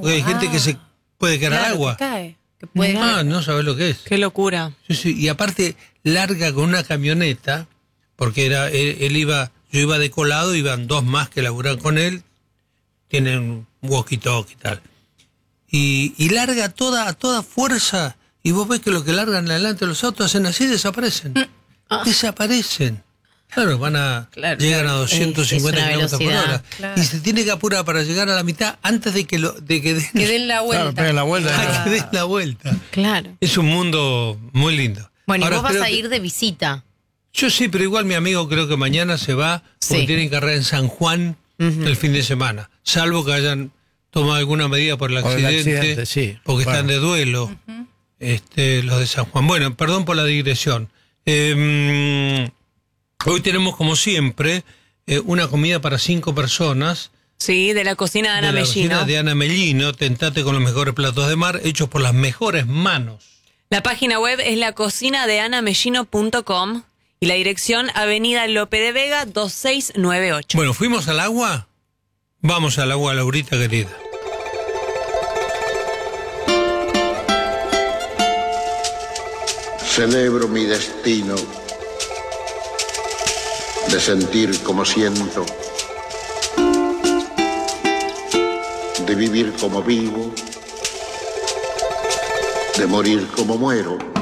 Porque hay gente que se puede caer al agua. Que cae, que puede No sabés lo que es. Qué locura. Sí, y aparte larga con una camioneta, porque yo iba de colado, iban 2 más que laburan con él, tienen un walkie-talkie y tal. Y larga a toda fuerza, y vos ves que lo que largan adelante los autos hacen así, desaparecen. Desaparecen. Claro, llegan a 250 kilómetros por hora. Claro. Y se tiene que apurar para llegar a la mitad antes de que den la vuelta. Claro, la vuelta. Que den la vuelta. Claro. Es un mundo muy lindo. Bueno, ahora, y vos vas a ir de visita. Yo sí, pero igual mi amigo creo que mañana se va porque tienen carrera en San Juan el fin de semana. Salvo que hayan tomado alguna medida por el accidente, sí. Porque están de duelo los de San Juan. Bueno, perdón por la digresión. Hoy tenemos, como siempre, una comida para 5 personas. Sí, de la cocina de Ana Mellino. De la cocina de Ana Mellino. Tentate con los mejores platos de mar, hechos por las mejores manos. La página web es lacocinadeanamellino.com y la dirección Avenida Lope de Vega 2698. Bueno, ¿fuimos al agua? Vamos al agua, Laurita querida. Celebro mi destino de sentir como siento, de vivir como vivo, de morir como muero.